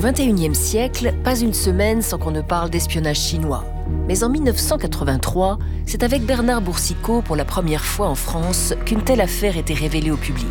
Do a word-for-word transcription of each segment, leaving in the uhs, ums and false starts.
vingt et unième siècle, pas une semaine sans qu'on ne parle d'espionnage chinois. Mais en mille neuf cent quatre-vingt-trois, c'est avec Bernard Boursicot pour la première fois en France qu'une telle affaire était révélée au public.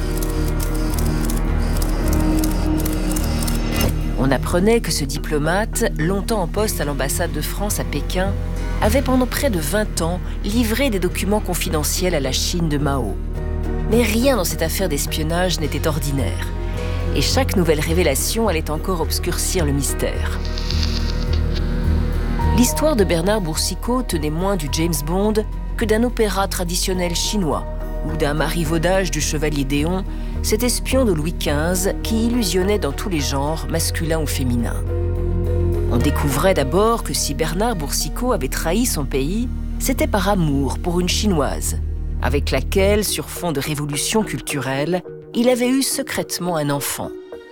On apprenait que ce diplomate, longtemps en poste à l'ambassade de France à Pékin, avait pendant près de vingt ans livré des documents confidentiels à la Chine de Mao. Mais rien dans cette affaire d'espionnage n'était ordinaire. Et chaque nouvelle révélation allait encore obscurcir le mystère. L'histoire de Bernard Boursicot tenait moins du James Bond que d'un opéra traditionnel chinois ou d'un marivaudage du chevalier Déon, cet espion de Louis quinze qui illusionnait dans tous les genres, masculins ou féminins. On découvrait d'abord que si Bernard Boursicot avait trahi son pays, c'était par amour pour une Chinoise, avec laquelle, sur fond de révolution culturelle, il avait eu secrètement un enfant.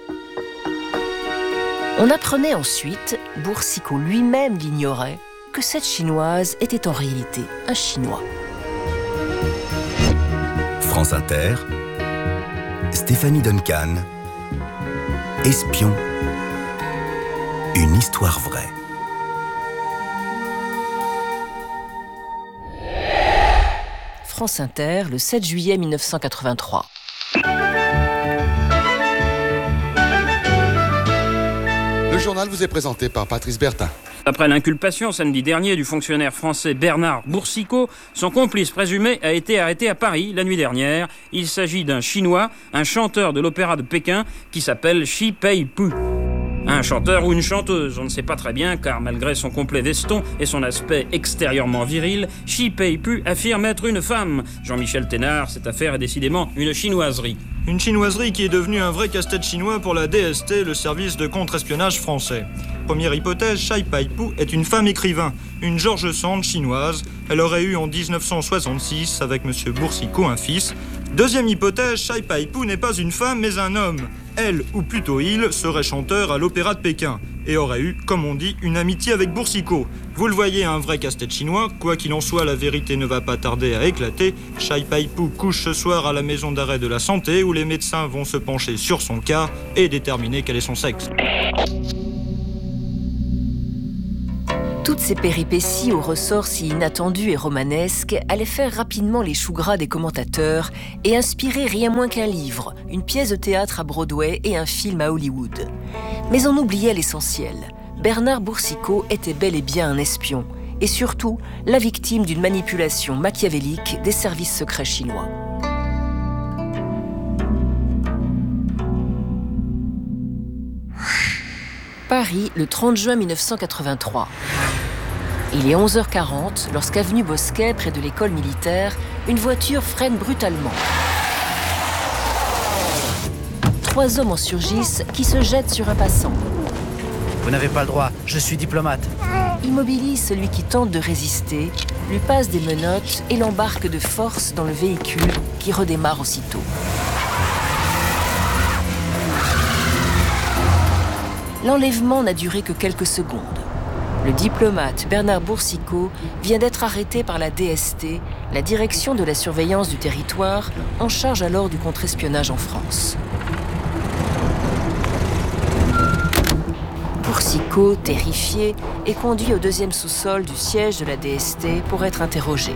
On apprenait ensuite, Boursicot lui-même l'ignorait, que cette Chinoise était en réalité un Chinois. France Inter, Stéphanie Duncan, Espion, une histoire vraie. France Inter, le sept juillet mille neuf cent quatre-vingt-trois. Le journal vous est présenté par Patrice Bertin. Après l'inculpation samedi dernier du fonctionnaire français Bernard Boursicot, son complice présumé a été arrêté à Paris la nuit dernière. Il s'agit d'un Chinois, un chanteur de l'opéra de Pékin qui s'appelle Shi Pei-pu. Un chanteur ou une chanteuse, on ne sait pas très bien, car malgré son complet veston et son aspect extérieurement viril, Shi Pei-pu affirme être une femme. Jean-Michel Thénard, cette affaire est décidément une chinoiserie. Une chinoiserie qui est devenue un vrai casse-tête chinois pour la D S T, le service de contre-espionnage français. Première hypothèse, Shi Pei-pu est une femme écrivain, une George Sand chinoise. Elle aurait eu en dix-neuf cent soixante-six, avec M. Boursicot, un fils. Deuxième hypothèse, Shi Pei-pu n'est pas une femme, mais un homme. Elle, ou plutôt il, serait chanteur à l'opéra de Pékin et aurait eu, comme on dit, une amitié avec Boursicot. Vous le voyez, un vrai casse-tête chinois. Quoi qu'il en soit, la vérité ne va pas tarder à éclater. Shi Pei-pu couche ce soir à la maison d'arrêt de la santé où les médecins vont se pencher sur son cas et déterminer quel est son sexe. Toutes ces péripéties aux ressorts si inattendus et romanesques allaient faire rapidement les choux gras des commentateurs et inspirer rien moins qu'un livre, une pièce de théâtre à Broadway et un film à Hollywood. Mais on oubliait l'essentiel. Bernard Boursicot était bel et bien un espion, et surtout la victime d'une manipulation machiavélique des services secrets chinois. Paris, le trente juin mille neuf cent quatre-vingt-trois. Il est onze heures quarante lorsqu'avenue Bosquet, près de l'école militaire, une voiture freine brutalement. Trois hommes en surgissent qui se jettent sur un passant. Vous n'avez pas le droit, je suis diplomate. Immobilise celui qui tente de résister, lui passe des menottes et l'embarque de force dans le véhicule qui redémarre aussitôt. L'enlèvement n'a duré que quelques secondes. Le diplomate Bernard Boursicot vient d'être arrêté par la D S T, la direction de la surveillance du territoire, en charge alors du contre-espionnage en France. Boursicot, terrifié, est conduit au deuxième sous-sol du siège de la D S T pour être interrogé.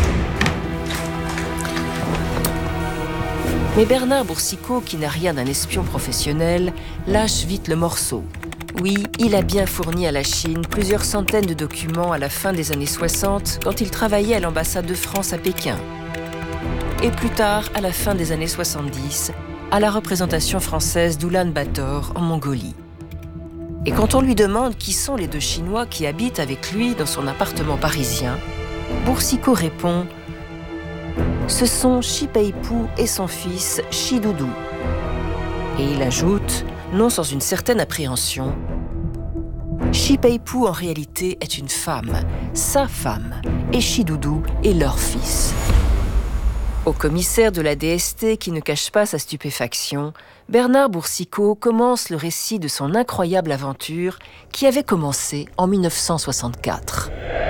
Mais Bernard Boursicot, qui n'a rien d'un espion professionnel, lâche vite le morceau. Oui, il a bien fourni à la Chine plusieurs centaines de documents à la fin des années soixante, quand il travaillait à l'ambassade de France à Pékin. Et plus tard, à la fin des années soixante-dix, à la représentation française d'Oulan-Bator en Mongolie. Et quand on lui demande qui sont les deux Chinois qui habitent avec lui dans son appartement parisien, Boursicot répond « Ce sont Shi Pei-pu et son fils Shi Doudou ». Et il ajoute, non sans une certaine appréhension, « Shi Pei-pu en réalité est une femme, sa femme, et Shi Doudou est leur fils ». Au commissaire de la D S T qui ne cache pas sa stupéfaction, Bernard Boursicot commence le récit de son incroyable aventure qui avait commencé en mille neuf cent soixante-quatre.